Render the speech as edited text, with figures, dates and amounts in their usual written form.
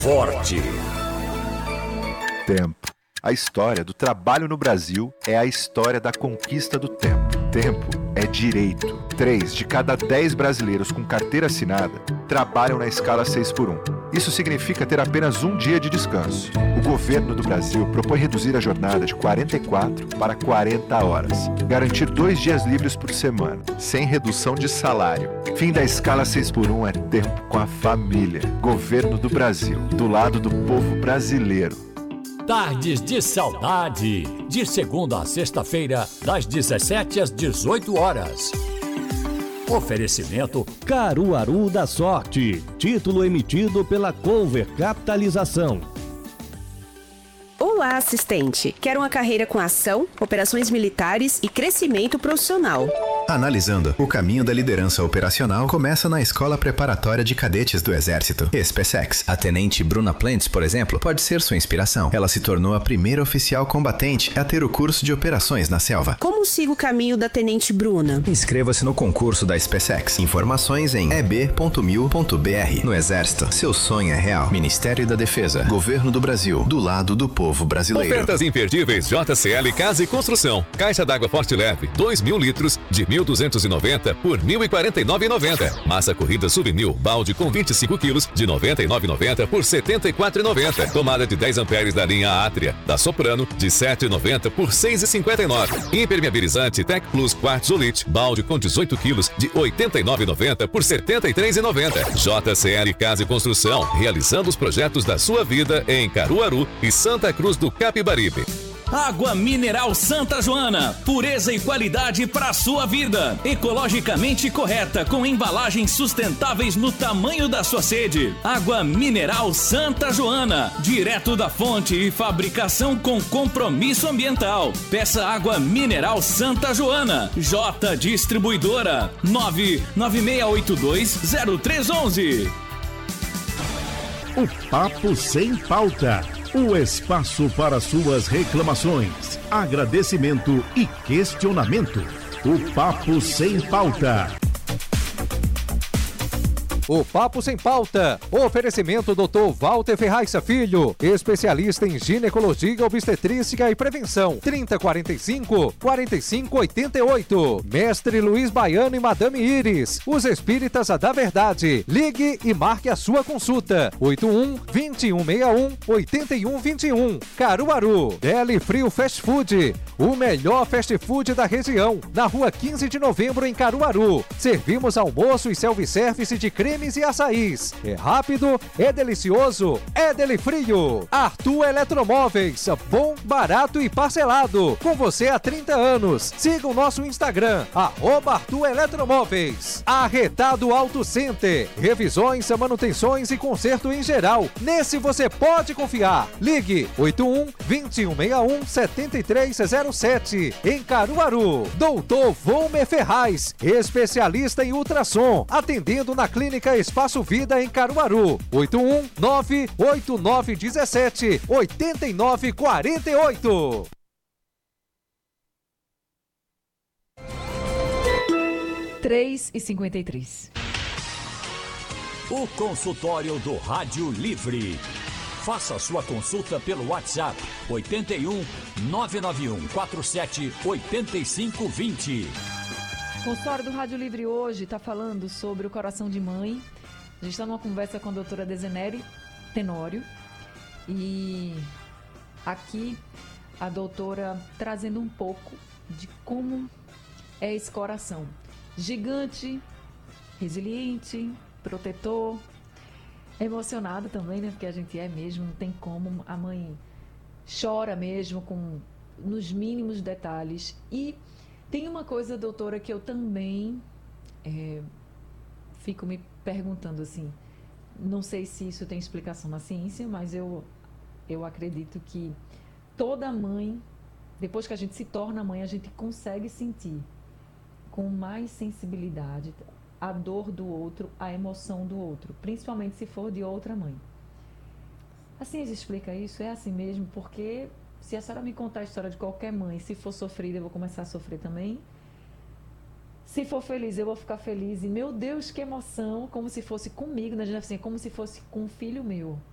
Forte. Tempo. A história do trabalho no Brasil é a história da conquista do tempo. Tempo é direito. 3 de cada 10 brasileiros com carteira assinada trabalham na escala 6x1. Isso significa ter apenas um dia de descanso. O governo do Brasil propõe reduzir a jornada de 44 para 40 horas. Garantir 2 dias livres por semana, sem redução de salário. Fim da escala 6x1 é tempo com a família. Governo do Brasil, do lado do povo brasileiro. Tardes de Saudade, de segunda a sexta-feira, das 17 às 18 horas. Oferecimento Caruaru da Sorte, título emitido pela Cover Capitalização. Olá, assistente. Quer uma carreira com ação, operações militares e crescimento profissional. Analisando, o caminho da liderança operacional começa na Escola Preparatória de Cadetes do Exército, SPSEX. A tenente Bruna Plentes, por exemplo, pode ser sua inspiração. Ela se tornou a primeira oficial combatente a ter o curso de operações na selva. Como siga o caminho da tenente Bruna? Inscreva-se no concurso da SPSEX. Informações em eb.mil.br. No Exército, seu sonho é real. Ministério da Defesa, Governo do Brasil, do lado do povo brasileiro. Ofertas imperdíveis JCL Casa e Construção. Caixa d'água Forte Leve, 2.000 litros, de 1.290 por 1.049,90. Massa corrida Submil, balde com 25 quilos, de 99,90 por 74,90. Tomada de 10 amperes da linha Átria, da Soprano, de 7,90 por 6,59. Impermeabilizante Tec Plus Quartzolite, balde com 18 quilos, de 89,90 por 73,90. JCL Casa e Construção, realizando os projetos da sua vida em Caruaru e Santa Cruz do Capibaribe. Água mineral Santa Joana, pureza e qualidade para a sua vida. Ecologicamente correta, com embalagens sustentáveis no tamanho da sua sede. Água mineral Santa Joana, direto da fonte e fabricação com compromisso ambiental. Peça água mineral Santa Joana. J Distribuidora, 996820311. O Papo Sem Pauta. O espaço para suas reclamações, agradecimento e questionamento. O Papo Sem Pauta. O Papo Sem Pauta. Oferecimento Dr. Walter Ferraiça Filho, especialista em ginecologia, obstetrícia e prevenção. 3045-4588. Mestre Luiz Baiano e Madame Iris, os espíritas da verdade. Ligue e marque a sua consulta. 81-2161-8121. Caruaru. Deli Frio Fast Food, o melhor fast food da região. Na rua 15 de novembro, em Caruaru. Servimos almoço e self-service de cremes e açaís. É rápido, é delicioso, é Deli Frio. Arthur Eletromóveis, bom, barato e parcelado. Com você há 30 anos. Siga o nosso Instagram, @Arthur Eletromóveis. Arretado Auto Center, revisões, manutenções e conserto em geral. Nesse você pode confiar. Ligue 81-2161-7307. Em Caruaru. Doutor Volmer Ferraz, especialista em ultrassom, atendendo na Clínica Espaço Vida em Caruaru. 81-98917-8948. Três e 53. O consultório do Rádio Livre. Faça sua consulta pelo WhatsApp 81 991 47 8520. O consultório do Rádio Livre hoje está falando sobre o coração de mãe. A gente está numa conversa com a doutora Dezeneri Tenório. E aqui a doutora trazendo um pouco de como é esse coração. Gigante, resiliente, protetor, emocionado também, né? Porque a gente é mesmo, não tem como. A mãe chora mesmo nos mínimos detalhes. E tem uma coisa, doutora, que eu também fico me perguntando assim, não sei se isso tem explicação na ciência, mas eu acredito que toda mãe, depois que a gente se torna mãe, a gente consegue sentir com mais sensibilidade a dor do outro, a emoção do outro, principalmente se for de outra mãe. A ciência explica isso? É assim mesmo? Porque se a senhora me contar a história de qualquer mãe, se for sofrida, eu vou começar a sofrer também. Se for feliz, eu vou ficar feliz. E, meu Deus, que emoção, como se fosse comigo, né? Assim, como se fosse com um filho meu.